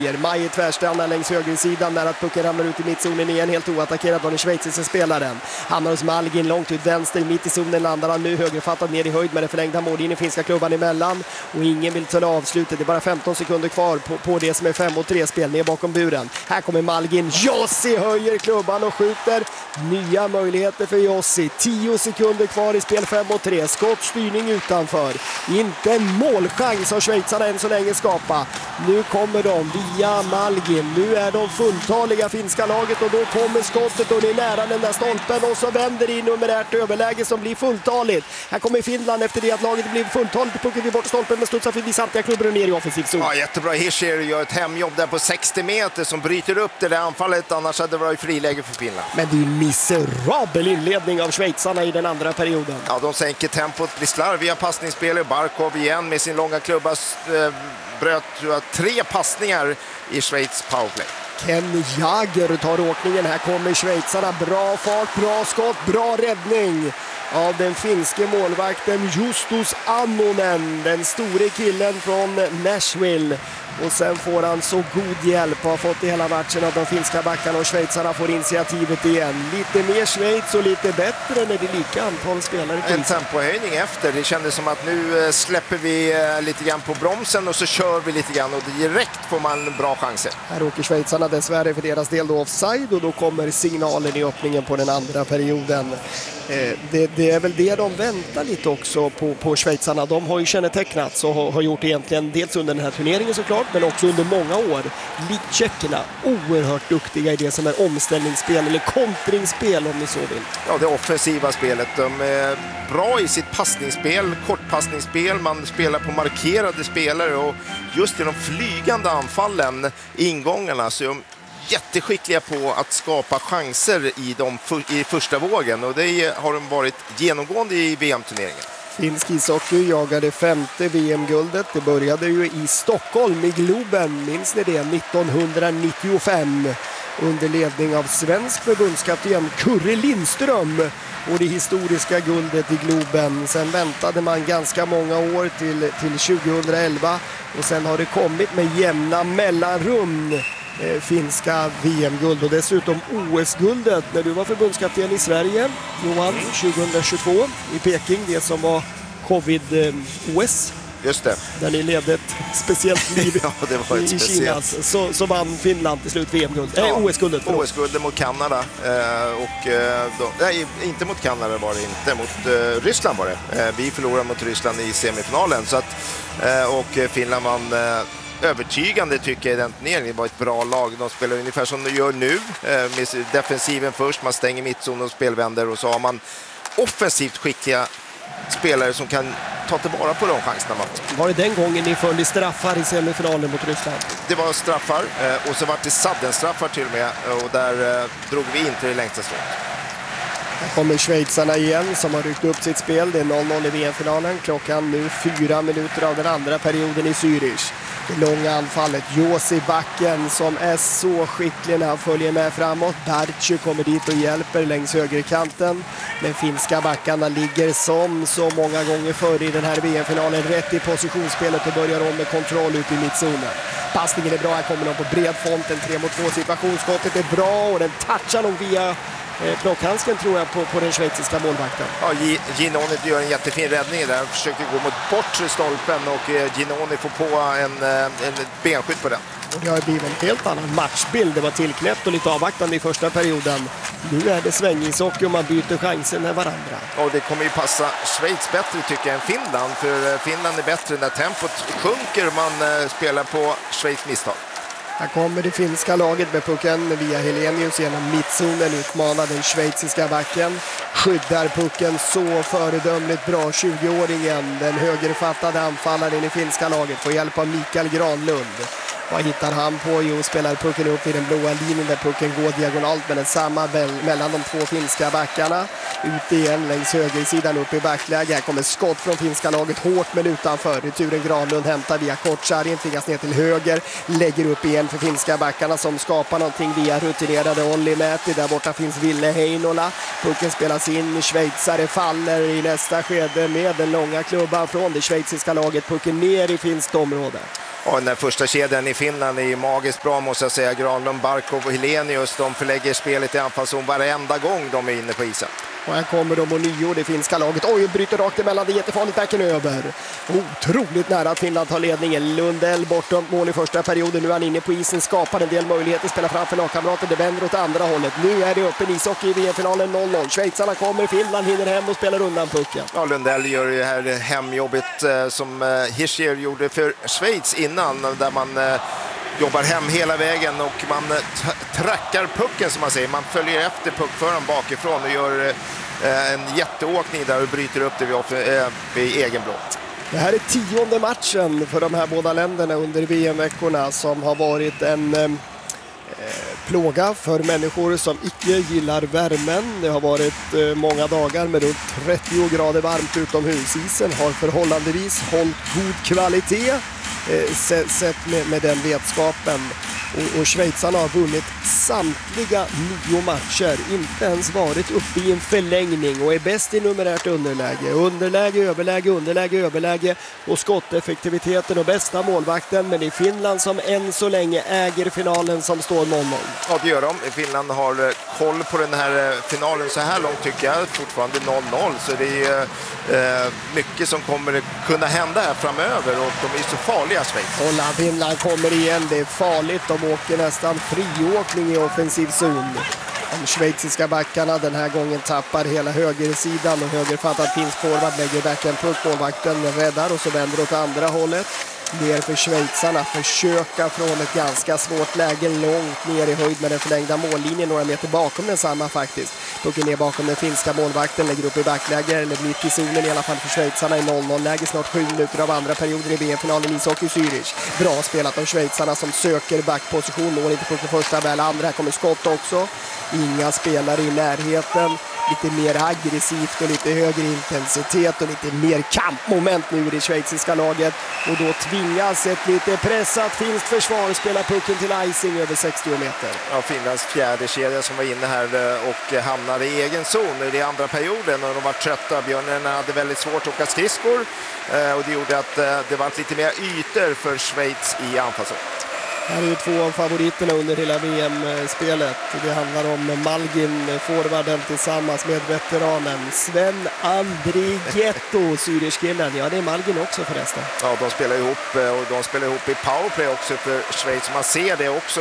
Maj tvärstannar längs högersidan där att pucken ramlar ut i mittzonen igen, helt oattackerad av den schweiziska spelaren. Hamnar hos Malgin långt ut vänster, mitt i zonen landar han nu högerfattad ner i höjd med det förlängda mål in i finska klubban emellan. Och ingen vill ta avslutet, det är bara 15 sekunder kvar på det som är 5-3 spel ner bakom buren. Här kommer Malgin, Jossi höjer klubban och skjuter. Nya möjligheter för Jossi, 10 sekunder kvar i spel 5-3, skottstyrning utanför. Inte en målchans har schweizarna än så länge skapa. Nu kommer de via Malgin. Nu är de fulltaliga finska laget och då kommer skottet och det är nära den där stolpen och så vänder det in numerärt överläge som blir fulltaligt. Här kommer Finland efter det att laget blir fulltaligt. Pucken vid bort stolpen men studsar förbi samtliga klubbar och ner i offensiv zon. Ja, jättebra. Hischier gör ett hemjobb där på 60 meter som bryter upp det där anfallet. Annars hade det varit friläge för Finland. Men det är en miserabel inledning av schweizarna i den andra perioden. Ja, de sänker tempot, blir slarviga passningsspel. Barkov igen med sin långa klubba bröt 3 passningar i Schweiz powerplay. Ken Jager tar åkningen. Här kommer schweizarna. Bra fart, bra skott, bra räddning av den finske målvakten Justus Annonen, den store killen från Nashville. Och sen får han så god hjälp och har fått i hela matchen av de finska backarna och schweizarna får initiativet igen. Lite mer Schweiz och lite bättre när det är lika antal spelare. En tempohöjning efter. Det kändes som att nu släpper vi lite grann på bromsen och så kör vi lite grann och direkt får man bra chanser. Här åker schweizarna dessvärre för deras del då offside och då kommer signalen i öppningen på den andra perioden. Det är väl det de väntar lite också på schweizarna. De har ju kännetecknats och har gjort egentligen dels under den här turneringen såklart men också under många år. Likt tjeckerna, oerhört duktiga i det som är omställningsspel eller kontringsspel om ni så vill. Ja, det offensiva spelet. De är bra i sitt passningsspel, kortpassningsspel. Man spelar på markerade spelare och just i de flygande anfallen, ingångarna, så är de jätteskickliga på att skapa chanser i första vågen och det har de varit genomgående i VM-turneringen. Finsk ishockey jagade 5:e VM-guldet. Det började ju i Stockholm i Globen, minns ni det, 1995 under ledning av svensk förbundskapten Kurre Lindström och det historiska guldet i Globen. Sen väntade man ganska många år till 2011 och sen har det kommit med jämna mellanrum finska VM-guld och dessutom OS-guldet när du var förbundskapten i Sverige, Johan, 2022 i Peking, det som var covid-OS. Just det. Där ni levde ett speciellt liv ja, det var ett i speciellt. Kina. Så vann Finland till slut VM-guld. Ja, OS-guldet. OS-guldet mot Kanada. Nej, inte mot Kanada var det inte. Mot Ryssland var det. Vi förlorade mot Ryssland i semifinalen. Så att, och Finland vann övertygande tycker jag i den turneringen. Det var ett bra lag. De spelar ungefär som de gör nu. Med defensiven först. Man stänger mittzonen och spelvänder. Och så har man offensivt skickliga spelare som kan ta tillvara på de chanserna. Var det den gången ni följde straffar i semifinalen mot Ryssland? Det var straffar och så var det saddenstraffar till och med. Och där drog vi in till det längsta slått. Här kommer schweizarna igen som har ryckt upp sitt spel. Det är 0-0 i VM-finalen. Klockan nu 4 minuter av den andra perioden i Zürich. Det långa anfallet. Josi backen som är så skicklig när han följer med framåt. Bartju kommer dit och hjälper längs högerkanten. Men finska backarna ligger som så många gånger förr i den här VM-finalen rätt i positionsspelet och börjar om med kontroll ut i mittzonen. Passningen är bra. Här kommer de på bred front. En 3-mot-2 situationsskottet är bra och den touchar nog via plockhandsken tror jag på den schweiziska målvakten. Ja, Ginoni gör en jättefin räddning där. Han försöker gå mot bortre stolpen och Ginoni får på en benskydd på den. Och det har blivit en helt annan matchbild. Det var tillknäppt och lite avvaktande i första perioden. Nu är det svängishockey och man byter chansen med varandra. Och det kommer ju passa Schweiz bättre tycker jag än Finland. För Finland är bättre när tempot sjunker och man spelar på Schweiz misstag. Här kommer det finska laget med pucken via Helenius genom mittzonen, utmanar den schweiziska backen. Skyddar pucken så föredömligt bra, 20-åringen, den högerfattade anfallaren i finska laget, får hjälp av Mikael Granlund. Vad hittar han på? Jo, spelar pucken upp i den blåa linjen där pucken går diagonalt med den samma mellan de två finska backarna. Ut igen längs högersidan upp i backläge. Här kommer skott från finska laget hårt men utanför. Returen Granlund hämtar via kortsargen, tvingas ner till höger. Lägger upp igen för finska backarna som skapar någonting via rutinerade Olli Mäti. Där borta finns Ville Heinola. Pucken spelas in. Schweizare faller i nästa skede med den långa klubban från det schweiziska laget. Pucken ner i finskt område. Ja, den första kedjan i Finland är magiskt bra, måste jag säga. Granlund, Barkov och Helenius, de förlägger spelet i anfallszon varenda gång de är inne på isen. Och här kommer de och nio, det finska laget. Oj, bryter rakt emellan, det är jättefarligt, backen över. Otroligt nära att Finland tar ledningen. Lundell bortdömt mål i första perioden. Nu är han inne på isen, skapar en del möjligheter, spelar framför lagkamrater. Det vänder åt andra hållet. Nu är det öppen ishockey i VM-finalen 0-0. Schweizarna kommer, Finland hinner hem och spelar undan pucken. Ja, Lundell gör ju här hemjobbet som Hischier gjorde för Schweiz innan, där man jobbar hem hela vägen och man trackar pucken som man säger. Man följer efter puckföraren bakifrån och gör en jätteåkning där och bryter upp det vid egen blå. Det här är 10:e matchen för de här båda länderna under VM-veckorna som har varit en plåga för människor som icke gillar värmen. Det har varit många dagar med runt 30 grader varmt utomhus. Isen har förhållandevis hållit god kvalitet sett med den vetskapen. Och Schweizarna har vunnit samtliga 9 matcher, inte ens varit uppe i en förlängning och är bäst i numerärt underläge. Överläge och skotteffektiviteten och bästa målvakten, men i Finland som än så länge äger finalen som står 0-0. Ja, det gör de. Finland har koll på den här finalen så här långt, tycker jag. Fortfarande 0-0, så det är mycket som kommer kunna hända här framöver och de är så farliga, Schweiz. Och Finland kommer igen, det är farligt. De åker nästan friåkning i offensiv zon. De schweiziska backarna den här gången tappar hela högersidan och högerfattad finsk forward lägger backen puck, målvakten räddar och så vänder åt andra hållet. Ner för schweizarna, försöka från ett ganska svårt läge långt ner i höjd med den förlängda mållinjen, några meter bakom densamma faktiskt. Pucken ner bakom den finska målvakten, lägger upp i backläge eller mitt i zonen, i alla fall för schweizarna i 0-0-läge. Snart 7 minuter av andra perioden i VM-finalen i ishockey Zürich. Bra spelat av schweizarna som söker backposition, når inte pucken första, väl andra. Här kommer skott också. Inga spelare i närheten. Lite mer aggressivt och lite högre intensitet och lite mer kampmoment nu i det schweiziska laget. Och då tvingas ett lite pressat finskt försvar spela pucken till icing över 60 meter. Ja, Finlands fjärde kedja som var inne här och hamnade i egen zon i andra perioden och de var trötta. Björnen hade väldigt svårt att åka skridskor och det gjorde att det var lite mer ytor för Schweiz i anfallszon. Här är ju 2 av favoriterna under hela VM-spelet. Det handlar om Malgin, forwarden tillsammans med veteranen Sven Andrighetto, Zürich-killen. Ja, det är Malgin också förresten. Ja, de spelar ihop och de spelar ihop i powerplay också för Schweiz. Man ser det också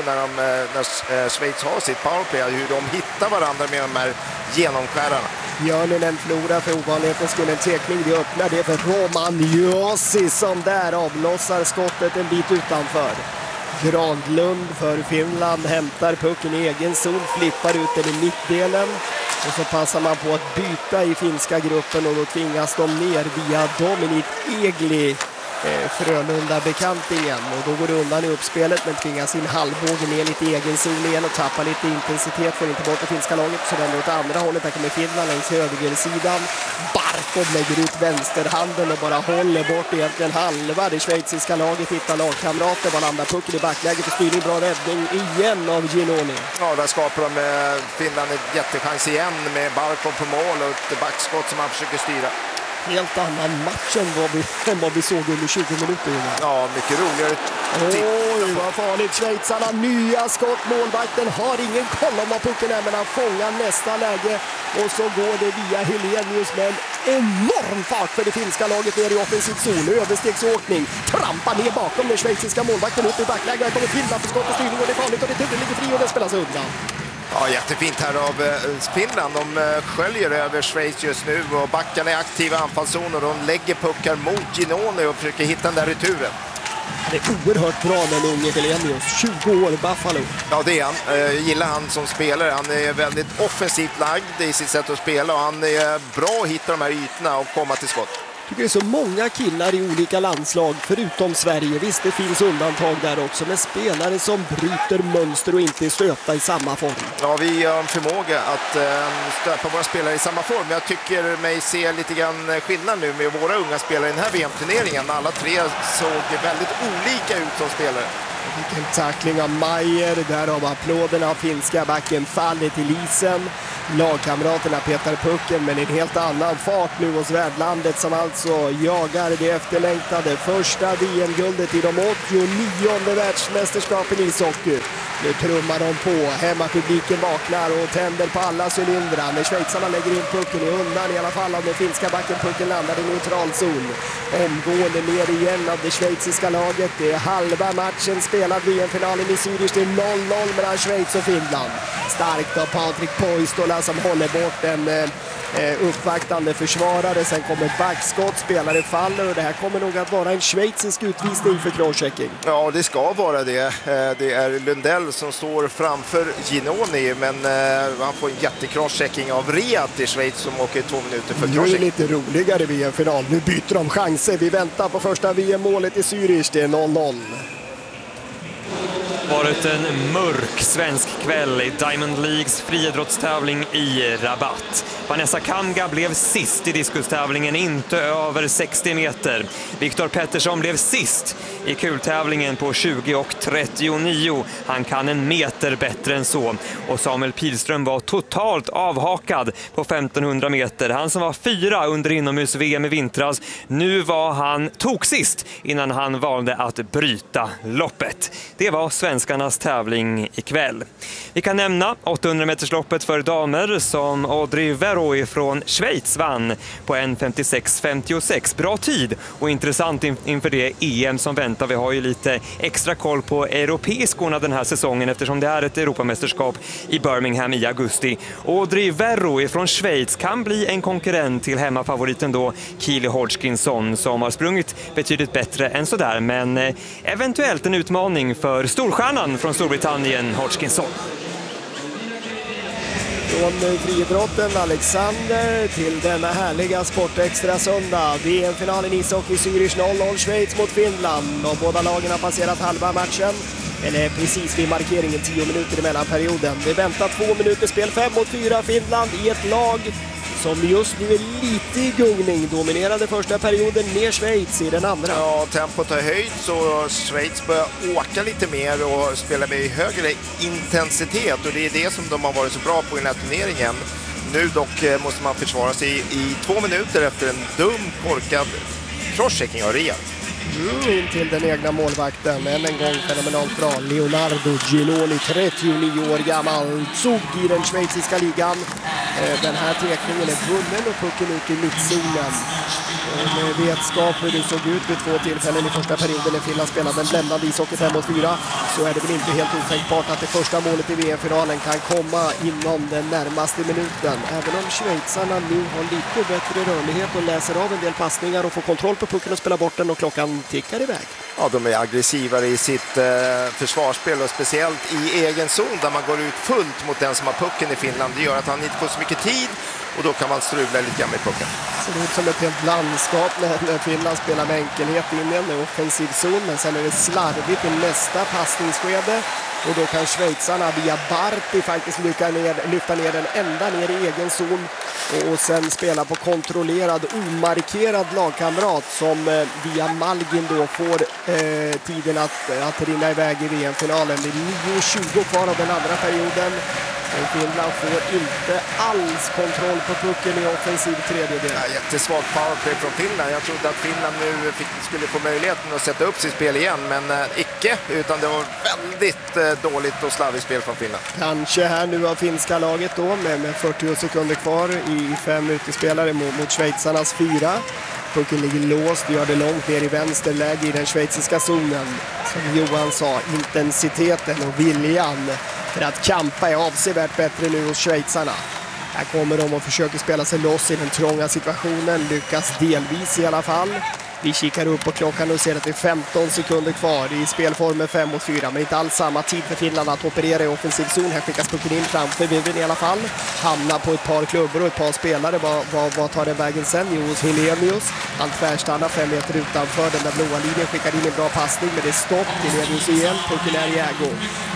när Schweiz har sitt powerplay, hur de hittar varandra med de här genomskärarna. Björnen förlorar för ovanlighetens skull en tekning. Det öppnar det för Roman Josi som där avlossar skottet en bit utanför. Granlund för Finland hämtar pucken i egen zon, flippar ut den i mittdelen och så passar man på att byta i finska gruppen och då tvingas de ner via Dominik Egli, Frölunda-bekantingen, och då går det undan i uppspelet men tvingas in halvbågen ner lite i egen zon igen och tappar lite intensitet, får inte bort det finska laget, så vänder åt andra hållet. Där kommer Finland längs högersidan. Barkov lägger ut vänsterhanden och bara håller bort egentligen halva det schweiziska laget, hittar lagkamrater, bara landar pucken i backläget och styrning, bra räddning igen av Ginoni. Ja, där skapar de Finland ett jättechans igen med Barkov på mål och ett backskott som man försöker styra. Helt annan match än vad vi såg under 20 minuter innan. Ja, mycket roligare. Oj, vad farligt. Schweizarna, nya skott. Målvakten har ingen koll om vad pucken är, men han fångar nästa läge. Och så går det via Helenius med en enorm fart för det finska laget ner i offensiv zon. Överstegsåkning. Trampar ner bakom den schweiziska målvakten upp i backläge. Där kommer Finland för skott och styrning och det är farligt och det ligger fri och det spelas undan. Ja, jättefint här av Finland. De sköljer över Schweiz just nu och backarna är aktiva anfallszon och de lägger puckar mot Ginoni och försöker hitta den där returen. Det är oerhört bra den unge Helenius, 20 år, Buffalo. Ja, det är han. Gillar han som spelare. Han är väldigt offensivt lagd i sitt sätt att spela och han är bra att hitta de här ytorna och komma till skott. Jag tycker det är så många killar i olika landslag förutom Sverige. Visst, det finns undantag där också, men spelare som bryter mönster och inte är stöpta i samma form. Ja, vi har en förmåga att stöpa våra spelare i samma form. Jag tycker mig se lite grann skillnad nu med våra unga spelare i den här VM-turneringen. Alla tre såg väldigt olika ut som spelare. Vilken tackling av Maier. Där har applåderna av finska backen fallit till isen. Lagkamraterna petar pucken, men i en helt annan fart nu hos värdlandet som alltså jagar det efterlängtade första VM-guldet i de 89:e världsmästerskapen i ishockey. Nu trummar de på, hemmapubliken vaknar och tänder på alla cylindrar. När schweizarna lägger in pucken i undan i alla fall av den finska backen, pucken landar i neutral zon. Omgående ner igen av det schweiziska laget. Det är halva matchen spelad, VM-finalen i Zürich. Det är 0-0 mellan Schweiz och Finland. Starkt av Patrik Poistola som håller bort en uppvaktande försvarare. Sen kommer backskott, spelare faller och det här kommer nog att vara en schweizisk utvisning för crosschecking. Ja, det ska vara det. Det är Lundell som står framför Ginoni, men han får en jättecrosschecking av Riat i Schweiz som åker 2 minuter för crosschecking. Nu är det lite roligare VM-final. Nu byter de chanser. Vi väntar på första VM-målet i Zürich. Det är 0-0. Varit en mörk svensk kväll i Diamond Leagues friidrottstävling i Rabat. Vanessa Kamga blev sist i diskustävlingen, inte över 60 meter. Viktor Pettersson blev sist i kultävlingen på 20 och 39. Han kan en meter bättre än så. Och Samuel Pilström var totalt avhakad på 1500 meter. Han som var 4 under inomhus-VM i vintras. Nu var han sist innan han valde att bryta loppet. Det var svenskarnas tävling ikväll. Vi kan nämna 800-metersloppet för damer som Audrey Verroy från Schweiz vann på 1:56,56. Bra tid och intressant inför det EM som väntar. Vi har ju lite extra koll på europeiskorna den här säsongen eftersom det är ett Europamästerskap i Birmingham i augusti. Audrey Verroy från Schweiz kan bli en konkurrent till hemmafavoriten då Keely Hodgkinson som har sprungit betydligt bättre än sådär, men eventuellt en utmaning för storstjärnan från Storbritannien, Hodgkinson. Från friidrotten Alexander till denna härliga sportextra söndag. VM-finalen i ishockey Zürich 0-0 Schweiz mot Finland. Och båda lagen har passerat halva matchen. Eller precis vid markeringen 10 minuter i mellanperioden. Det väntar 2 minuter spel, 5-4 Finland i ett lag som just nu är lite i gungning. Dominerade första perioden med Schweiz i den andra. Ja, tempot har höjts och Schweiz börjar åka lite mer och spela med högre intensitet. Och det är det som de har varit så bra på i den här turneringen. Nu dock måste man försvara sig i 2 minuter efter en dum, korkad crosschecking av Riat. In till den egna målvakten. Än en gång fenomenalt bra. Leonardo Ginoni, 39 år gammal, såg i den schweiziska ligan. Den här tekningen är vunnen och pucken ut i mittzonen. Med vetskap hur det såg ut vid 2 tillfällen i första perioden när Finland spelade en bländande ishockey 5-4 så är det väl inte helt otänkbart att det första målet i VM-finalen kan komma inom den närmaste minuten. Även om schweizarna nu har lite bättre rörlighet och läser av en del passningar och får kontroll på pucken och spelar bort den och klockan tickar iväg. Ja, de är aggressivare i sitt försvarsspel och speciellt i egen zon där man går ut fullt mot den som har pucken i Finland. Det gör att han inte får så mycket tid och då kan man strula lite grann med pucken. Det ser ut som ett helt landskap när Finland spelar med enkelhet in i en offensiv zon, men sen är det slarvigt i nästa passningsskede och då kan schweizarna via Barti faktiskt lyfta ner den ända ner i egen zon och sen spela på kontrollerad, omarkerad lagkamrat som via Malgin då får tiden att rinna iväg i VM-finalen. Det är 9:20 kvar av den andra perioden. Finland får inte alls kontroll på pucken i offensiv tredjedel. Ja, jättesvagt powerplay från Finland. Jag trodde att Finland nu skulle få möjligheten att sätta upp sitt spel igen, men icke, utan det var väldigt dåligt och slarvigt spel från Finland. Kanske här nu av finska laget då med 40 sekunder kvar i 5 utespelare mot schweizarnas 4. Pucken ligger låst, gör det långt ner i vänsterläge i den schweiziska zonen. Som Johan sa, intensiteten och viljan för att kampa är avsevärt bättre nu hos schweizarna. Här kommer de och försöker spela sig loss i den trånga situationen, lyckas delvis i alla fall. Vi kikar upp på klockan och ser att det är 15 sekunder kvar i spelformen 5-4, men inte alls samma tid för Finland att operera i offensiv zon. Här skickas pucken in framför Viven i alla fall. Hamnar på ett par klubbor och ett par spelare. Vad tar den vägen sen? Jo, hos Helenius. Han tvärstannar 5 meter utanför den där blåa linjen. Skickar in en bra passning, men det är stopp. Helenius igen. Pucken är i ägo.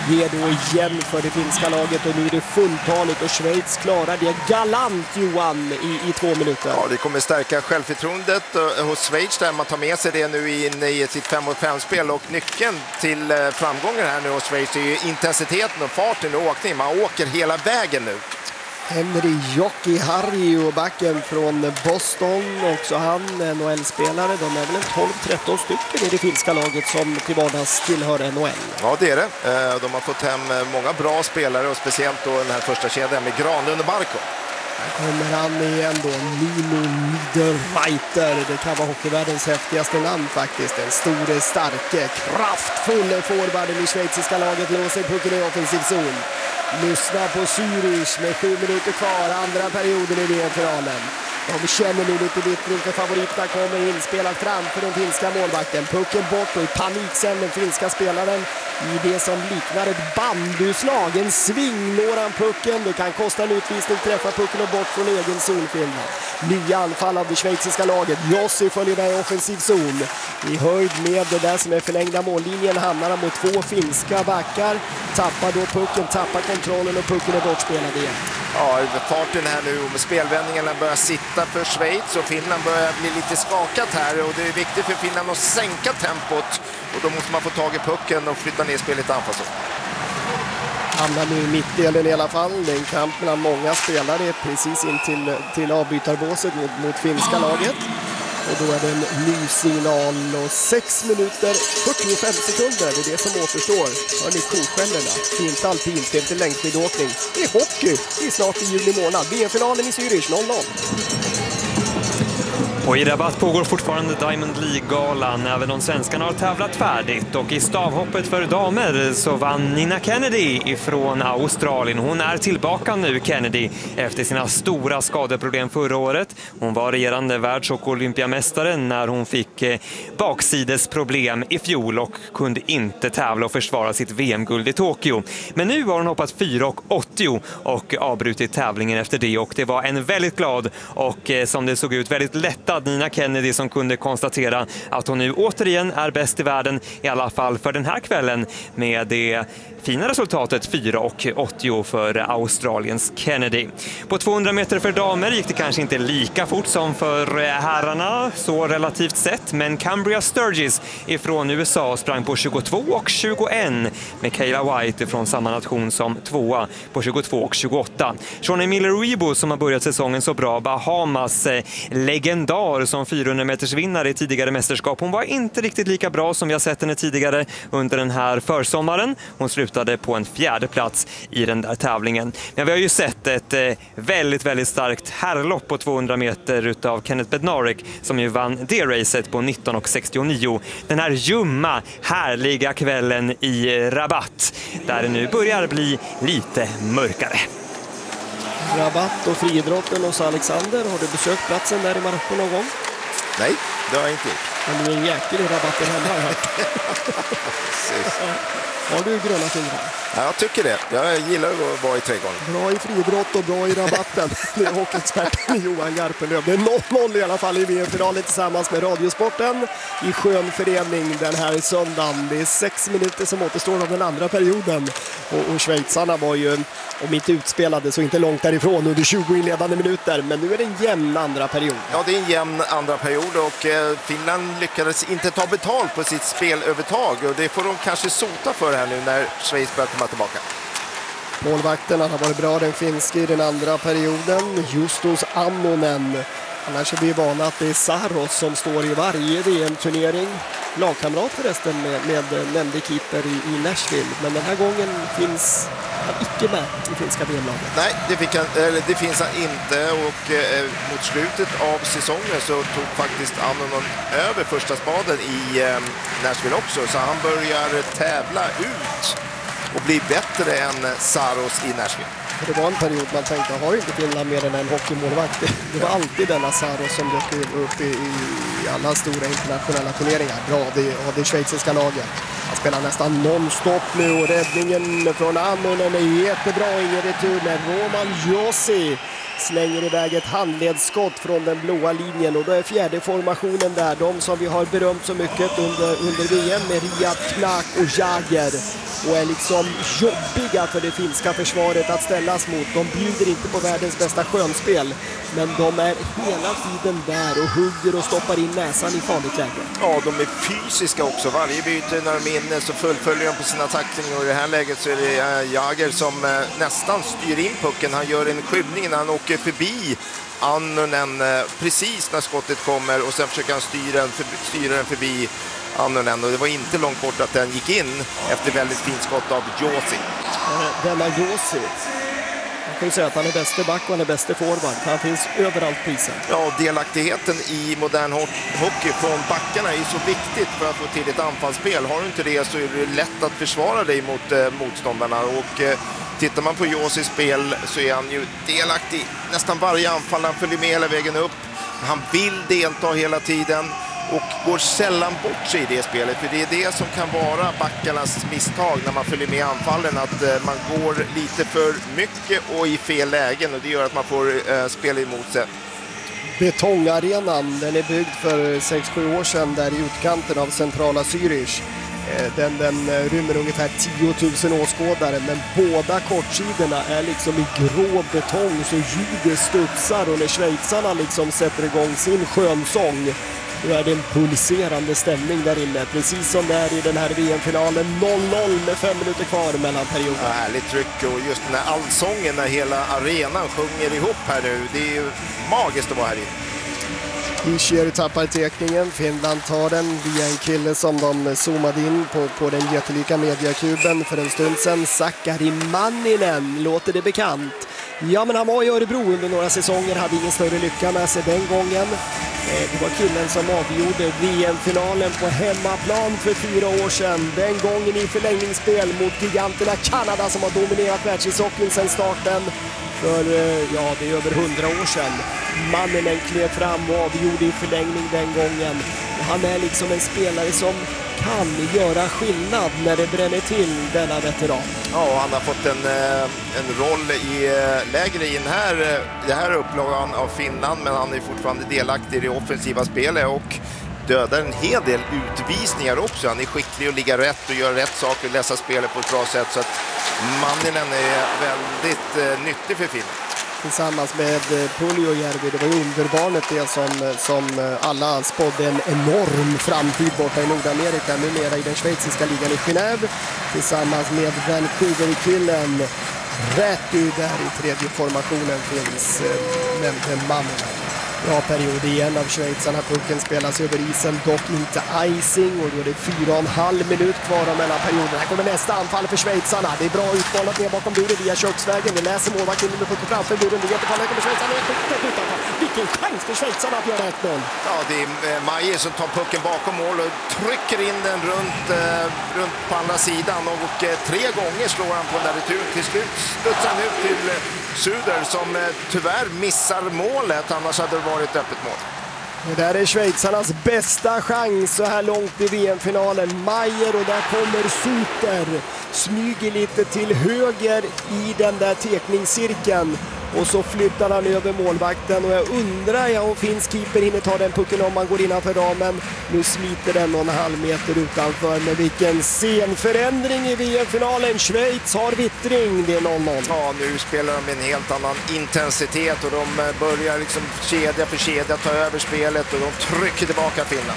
ger då igen för det finska laget och nu är det fulltaligt och Schweiz klarar det galant, Johan, i 2 minuter. Ja, det kommer stärka självförtroendet hos Schweiz där man tar med sig det nu in i sitt 5-mot-5-spel och nyckeln till framgången här nu hos Schweiz är ju intensiteten och farten och åkningen. Man åker hela vägen nu. Henry Jokiharju, backen från Boston, också han NHL-spelare. De är väl 12-13 stycken i det finska laget som till vardags tillhör NHL. Ja, det är det. De har fått hem många bra spelare och speciellt då den här första kedjan med Granlund och Barkov. Här kommer han igen då, Nino Niederreiter. Det kan vara hockeyvärldens häftigaste namn faktiskt. Den store, starke, kraftfulla forwarden i schweiziska laget låser pucken i offensiv zon. Lyssna på Zürich med 7 minuter kvar, andra perioden i VM-finalen. De känner nu lite vittring för favoriterna kommer inspelat framför den finska målvakten. Pucken bort och i panik sen den finska spelaren i det som liknar ett bandyslag. En sving når han pucken. Det kan kosta en utvisning, träffa pucken och bort från egen zonfyllnad. Nya anfall av det schweiziska laget. Jossi följer där i offensiv zon. I höjd med det där som är förlängda mållinjen hamnar han mot 2 finska backar. Tappar då pucken, tappar kontrollen och pucken är bortspelad igen. Ja, farten här nu och spelvändningarna börjar sitta för Schweiz och Finland börjar bli lite skakat här och det är viktigt för Finland att sänka tempot och då måste man få tag i pucken och flytta ner spelet anfallszon. Hamnar nu i mittdelen i alla fall. Det är en kamp mellan många spelare precis in till avbytarbåset mot finska laget. Och då är det en ny signal och 6 minuter 45 sekunder. Det är det som återstår. Hör ni koskällorna? Fint alpint, det är inte längdskidåkning. Det är hockey. Det är snart i juni månad. VM-finalen i Zürich 0-0. Och i Rabat pågår fortfarande Diamond League-galan. Även de svenskarna har tävlat färdigt. Och i stavhoppet för damer så vann Nina Kennedy ifrån Australien. Hon är tillbaka nu, Kennedy, efter sina stora skadeproblem förra året. Hon var regerande världs- och olympiamästare när hon fick baksidesproblem i fjol och kunde inte tävla och försvara sitt VM-guld i Tokyo. Men nu har hon hoppat 4,80 och avbrutit tävlingen efter det. Och det var en väldigt glad och som det såg ut väldigt lättad Nina Kennedy som kunde konstatera att hon nu återigen är bäst i världen, i alla fall för den här kvällen, med det fina resultatet 4,80 för Australiens Kennedy. På 200 meter för damer gick det kanske inte lika fort som för herrarna, så relativt sett, men Cambria Sturgis ifrån USA sprang på 22,21 med Kayla White från samma nation som tvåa på 22,28. Shawnee Miller-Uibo som har börjat säsongen så bra, Bahamas legendar som 400 meters vinnare i tidigare mästerskap. Hon var inte riktigt lika bra som vi har sett henne tidigare under den här försommaren. Hon slutade på en 4:e plats i den där tävlingen. Men vi har ju sett ett väldigt, väldigt starkt herrlopp på 200 meter utav Kenneth Bednarek som ju vann det racet på 19,69. Den här ljumma, härliga kvällen i Rabat där det nu börjar bli lite mörkare. Rabat och friidrotten hos Alexander. Har du besökt platsen där i Marocko någon gång? Nej, det har jag inte gjort. Men du är en jäkel i Rabatten hemma, har jag hört. Har du gröna fingrar? Ja, jag tycker det. Jag gillar att vara i trädgården. Bra i friidrott och bra i Rabatten. Det är hockeyexperten Johan Garpenlöv. Det är 0-0 i alla fall i VM-finalen tillsammans med Radiosporten i skön förening den här söndagen. Det är 6 minuter som återstår av den andra perioden. Och schweizarna var ju, om inte utspelade, så inte långt därifrån under 20 inledande minuter. Men nu är det en jämn andra period. Ja, det är en jämn andra period och Finland lyckades inte ta betalt på sitt spelövertag. Och det får de kanske sota för här nu när Schweiz börjar komma tillbaka. Målvakten har varit bra, den finska, i den andra perioden. Justus Ammonen. Annars är vi vana att det är Saros som står i varje VM-turnering. Lagkamrat förresten med nämnde keeper i Nashville. Men den här gången finns han icke med i finska VM-laget. Nej, det finns han inte och mot slutet av säsongen så tog faktiskt Ammonen över första spaden i Nashville också. Så han börjar tävla ut och bli bättre än Saros i Nashville. För det var en period man tänkte, har inte Finland mer än en hockeymålvakt? Det var alltid denna Saros som dök upp i alla stora internationella turneringar. Bra, det schweiziska laget. Han spelar nästan non-stop nu och räddningen från Ammonen är jättebra. Ingen retur med Roman Josi slänger iväg ett handledsskott från den blåa linjen och då är fjärde formationen där. De som vi har berömt så mycket under VM med Riyad, Knak och Jager och är liksom jobbiga för det finska försvaret att ställas mot. De bjuder inte på världens bästa skönspel, men de är hela tiden där och hugger och stoppar in näsan i farligt läge. Ja, de är fysiska också. Varje byte när de är inne så fullföljer de på sina tacklingar och i det här läget så är det Jager som nästan styr in pucken. Han gör en skymning när han åker förbi Annunen precis när skottet kommer och sen försöker han styra den förbi Annunen och det var inte långt bort att den gick in efter väldigt fint skott av Josi. Denna Josi, man kan ju säga att han är bäste back och han är bäste forward. Han finns överallt på isen. Ja, delaktigheten i modern hockey från backarna är så viktigt för att få till ett anfallsspel. Har du inte det så är det lätt att försvara dig mot motståndarna och tittar man på Josis spel så är han ju delaktig nästan varje anfall. Han följer med hela vägen upp. Han vill delta hela tiden och går sällan bort sig i det spelet. För det är det som kan vara backarnas misstag när man följer med anfallen. Att man går lite för mycket och i fel lägen och det gör att man får spela emot sig. Betongarenan, den är byggd för 6-7 år sedan där i utkanten av centrala Zürich. Den rymmer ungefär 10 000 åskådare, men båda kortsidorna är liksom i grå betong så ljudet studsar och när schweizarna liksom sätter igång sin skönsång då är det en pulserande stämning där inne, precis som det är i den här VM-finalen. 0-0 med 5 minuter kvar mellan perioden. Ja, härligt tryck och just den här allsången när hela arenan sjunger ihop här nu. Det är ju magiskt att vara här inne. Ischier tappar tekningen, Finland tar den via en kille som de zoomade in på den jättelika mediakuben för en stund sedan. Sakari Manninen, låter det bekant? Ja, men han var i Örebro under några säsonger, hade ingen större lycka med sig den gången. Det var killen som avgjorde VM-finalen på hemmaplan för 4 år sedan. Den gången i förlängningsspel mot giganterna Kanada som har dominerat världshockeyn sedan starten. För det är över 100 år sedan. Mannen klev fram och avgjorde i förlängning den gången. Och han är liksom en spelare som kan göra skillnad när det bränner till denna veteran. Ja, han har fått en roll i lägre i det här upplagan av Finland, men han är fortfarande delaktig i det offensiva spelet och dödar en hel del utvisningar också. Han är skicklig att ligga rätt och göra rätt saker och läsa spelet på ett bra sätt, så att Manninen är väldigt nyttig för Finland. Tillsammans med Puljujärvi, det var ju underbarnet det som alla spådde en enorm framtid borta i Nordamerika, numera i den schweiziska ligan i Genève, tillsammans med Vancouver-killen rätt ut där i tredje formationen finns nämligen Manninen. Bra period igen av schweizarna. Pucken spelas över isen, dock inte icing och då är det 4,5 minut kvar mellan perioden. Här kommer nästa anfall för schweizarna. Det är bra utmanat ner bakom buren via köksvägen. Det läser målvakten med pucken framför buren. Det är jättefallet, kommer schweizarna utanför. Vilken chans för schweizarna att göra 1-0. Ja, det är Maje som tar pucken bakom mål och trycker in den runt på andra sidan och 3 gånger slår han på den där returen. Till slut studsar han ut till Suder som tyvärr missar målet, annars hade det varit ett öppet mål. Det där är schweizarnas bästa chans så här långt i VM-finalen. Majer och där kommer Suter. Smyger lite till höger i den där tekningscirkeln. Och så flyttar han över målvakten och jag undrar om finns keeper hinner ta den pucken om man går innanför ramen. Nu smiter den 1,5 meter utanför, men vilken scenförändring i VM-finalen. Schweiz har vittring, det är 0-0. Ja, nu spelar de med en helt annan intensitet och de börjar liksom kedja för kedja ta över spelet och de trycker tillbaka Finland.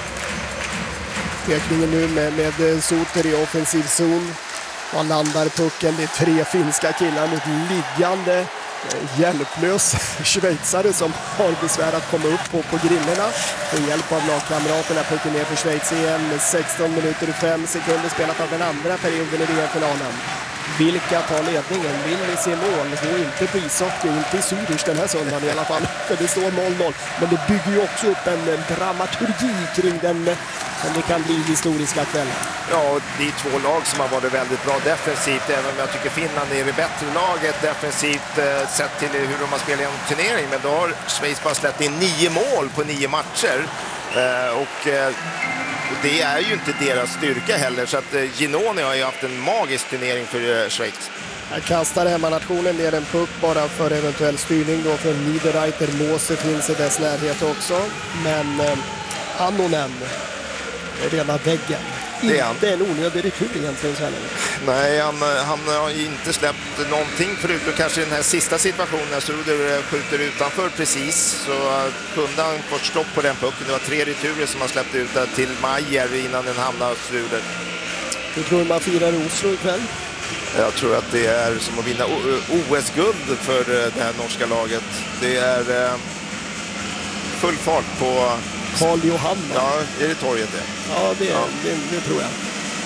Tekningen nu med Suter i offensiv zon. Man landar pucken, det är 3 finska killar mot liggande hjälplös schweizare som har besvär att komma upp på grillorna. Med hjälp av lagkamraterna pucken ner för Schweiz igen. 16 minuter och 5 sekunder spelat av den andra perioden i VM-finalen. Vilka tar ledningen? Vill ni se mål? Gå inte på ishockey, inte i Zürich den här söndagen i alla fall. För det står 0-0. Men det bygger ju också upp en dramaturgi kring den som det kan bli historiska kvällen. Ja, det är 2 lag som har varit väldigt bra defensivt, även om jag tycker Finland är det bättre laget defensivt sett till hur de har spelat i en turnering. Men då har Schweiz bara släppt in 9 mål på 9 matcher. Och det är ju inte deras styrka heller, så att Ginoni har ju haft en magisk turnering för Schweiz. Här kastar hemmanationen ner en puck bara för eventuell styrning då från Niederreiter. Måse finns i dess närhet också. Men Annonen är rena väggen. Inte en onödig retur egentligen så här. Nej, han har inte släppt någonting förutom kanske den här sista situationen när Suder skjuter utanför precis, så kunde han fått stopp på den pucken. Det var 3 returer som han släppte ut till Majer innan den hamnade hos Suder. Hur tror man firar Oslo ikväll? Jag tror att det är som att vinna OS-guld för det här norska laget. Det är full fart på Karl Johan. Ja, är det torget det? Ja, det tror jag.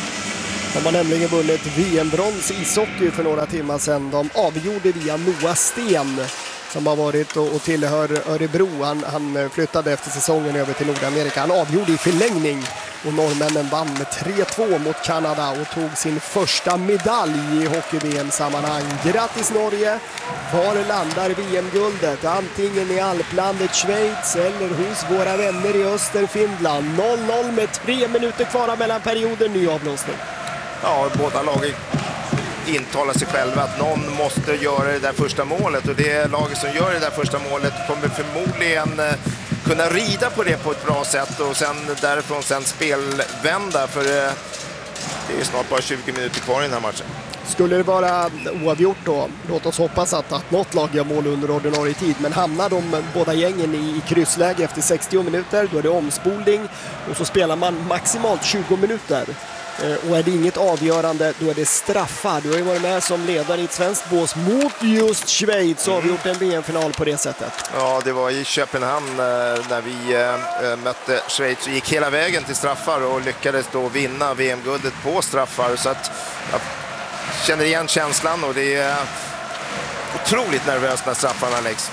De har nämligen vunnit VM-brons i ishockey för några timmar sedan. De avgjorde via Noah Sten som har varit och tillhör Örebro. Han flyttade efter säsongen över till Nordamerika. Han avgjorde i förlängning och norrmännen vann med 3-2 mot Kanada och tog sin första medalj i hockey-VM-sammanhang. Grattis Norge! Var landar VM-guldet? Antingen i alplandet Schweiz eller hos våra vänner i öster Finland. 0-0 med 3 minuter kvar mellan perioder, ny avblåsning. Ja, båda lagen intalar sig själva att någon måste göra det där första målet, och det laget som gör det där första målet kommer förmodligen kunna rida på det på ett bra sätt och sen därifrån spelvända, för det är snart bara 20 minuter kvar i den här matchen. Skulle det vara oavgjort då, låt oss hoppas att något lag gör mål under ordinarie tid, men hamnar de båda gängen i kryssläge efter 60 minuter, då är det omspolning och så spelar man maximalt 20 minuter. Och är det inget avgörande, då är det straffar. Du har ju varit med som ledare i ett svenskt bås mot just Schweiz och avgjort en VM-final på det sättet. Ja, det var i Köpenhamn när vi mötte Schweiz och gick hela vägen till straffar och lyckades då vinna VM-guldet på straffar. Så att jag känner igen känslan, och det är otroligt nervöst när straffarna läggs.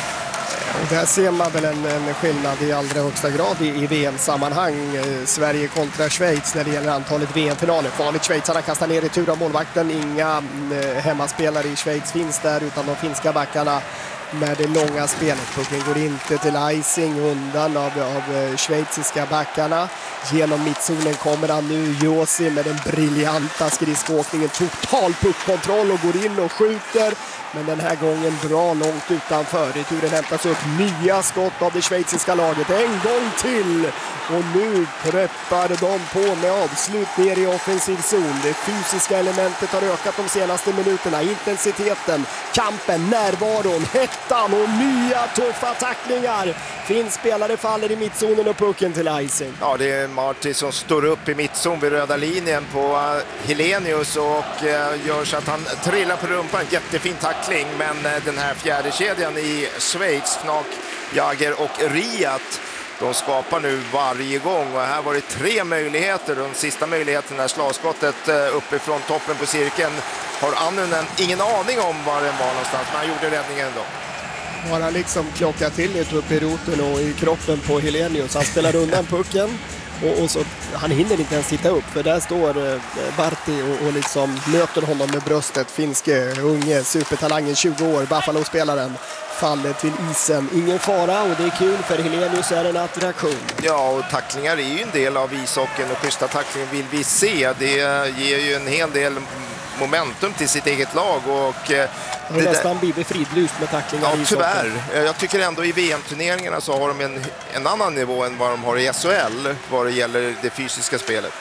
Och där ser man väl en skillnad i allra högsta grad i VM-sammanhang. Sverige kontra Schweiz när det gäller antalet VM-finaler. Farligt, schweizarna kastar ner retur av målvakten. Inga hemmaspelare i Schweiz finns där, utan de finska backarna med det långa spelet. Pucken går inte till icing undan av schweiziska backarna. Genom mittzonen kommer han nu, Josi, med den briljanta skridskåkningen. Total puckkontroll och går in och skjuter. Men den här gången bra långt utanför. Returen hämtas upp, nya skott av det schweiziska laget. En gång till! Och nu preppar de på med avslut ner i offensiv zon. Det fysiska elementet har ökat de senaste minuterna. Intensiteten, kampen, närvaron, hettan och nya tuffa tacklingar. Finns spelare faller i mittzonen och pucken till icing. Ja, det är Marti som står upp i mittzon vid röda linjen på Helenius och gör så att han trillar på rumpan. Jättefin tackling, men den här fjärde kedjan i Schweiz, Fnac, Jager och Riat, de skapar nu varje gång, och här var det 3 möjligheter. Den sista möjligheten är slagskottet uppifrån toppen på cirkeln. Har Annunen ingen aning om var den var någonstans, men han gjorde räddningen ändå. Har han liksom klockat till lite upp i roten och i kroppen på Helenius. Han spelar undan pucken och så, han hinner inte ens titta upp, för där står Barti och liksom möter honom med bröstet. Finske, unge, supertalangen, 20 år, Buffalo-spelaren, faller till isen. Ingen fara, och det är kul, för Helenius är en attraktion. Ja, och tacklingar är ju en del av ishockeyn, och schyssta tacklingar vill vi se. Det ger ju en hel del momentum till sitt eget lag, och det är nästan Bibi fridlyst med tacklingar. Ja, tyvärr. Jag tycker ändå i VM-turneringarna så har de en annan nivå än vad de har i SHL vad det gäller det fysiska spelet.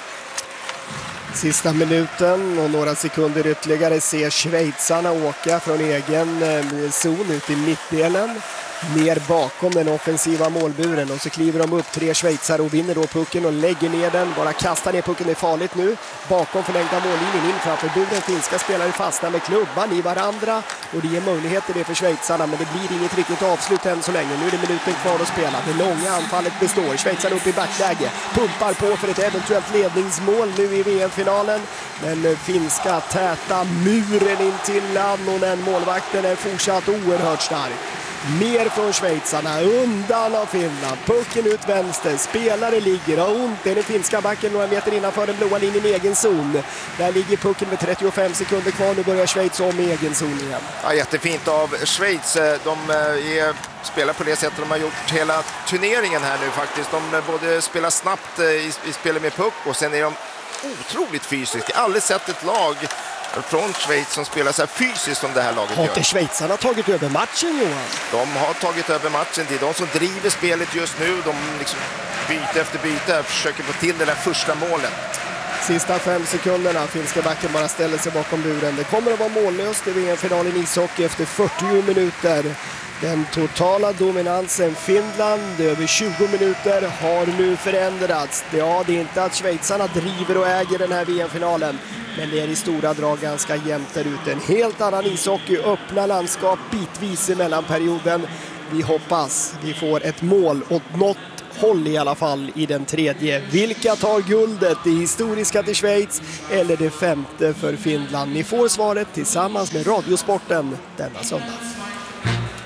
Sista minuten och några sekunder ytterligare ser schweizarna åka från egen zon ut i mittdelen, ner bakom den offensiva målburen, och så kliver de upp 3 schweizare och vinner då pucken och lägger ner den. Bara kastar ner pucken, är farligt nu. Bakom förlängda mållinjen in framför buren. Finska spelare fastnar med klubban i varandra, och det ger möjligheter det för schweizarna, men det blir inget riktigt avslut än så länge. Nu är det minuten kvar att spela. Det långa anfallet består. Schweizarna upp i backläge. Pumpar på för ett eventuellt ledningsmål nu i VM-finalen. Men finska täta muren in till Annonen. Målvakten är fortsatt oerhört stark. Mer från schweizarna, undan av Finland, pucken ut vänster, spelare ligger, har ont, det är den finska backen några meter innanför den blåa linjen i egen zon. Där ligger pucken med 35 sekunder kvar, nu börjar Schweiz om i egen zon igen. Ja, jättefint av Schweiz, de spelar på det sättet de har gjort hela turneringen här nu faktiskt. De både spelar snabbt i spelet med puck, och sen är de otroligt fysiska. Jag har aldrig sett ett lag från Schweiz som spelar så här fysiskt som det här laget Har gör. inte schweizarna tagit över matchen, Johan? De har tagit över matchen. Det är de som driver spelet just nu. De liksom byte efter byte försöker få till det där första målet. Sista 5 sekunderna. Finska backen bara ställer sig bakom buren. Det kommer att vara mållöst i VM-finalen i ishockey efter 40 minuter. Den totala dominansen Finland över 20 minuter har nu förändrats. Ja, det är inte att schweizarna driver och äger den här VM-finalen, men det är i stora drag ganska jämnt där ute. En helt annan ishockey, öppna landskap bitvis i mellanperioden. Vi hoppas vi får ett mål åt något håll i alla fall i den tredje. Vilka tar guldet? Det historiska till Schweiz eller det 5:e för Finland? Ni får svaret tillsammans med Radiosporten denna söndag.